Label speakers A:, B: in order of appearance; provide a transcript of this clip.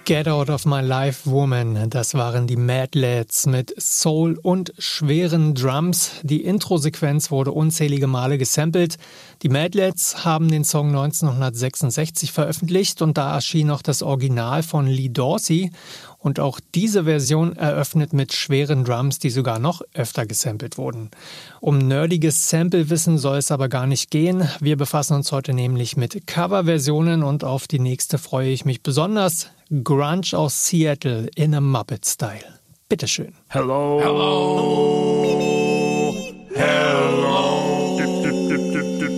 A: Get Out of My Life Woman, das waren die Mad Lads mit Soul und schweren Drums. Die Intro-Sequenz wurde unzählige Male gesampelt. Die Mad Lads haben den Song 1966 veröffentlicht und da erschien auch das Original von Lee Dorsey. Und auch diese Version eröffnet mit schweren Drums, die sogar noch öfter gesampelt wurden. Um nerdiges Sample-Wissen soll es aber gar nicht gehen. Wir befassen uns heute nämlich mit Coverversionen und auf die nächste freue ich mich besonders. Grunge aus Seattle in a Muppet-Style. Bitteschön.
B: Hello. Hello.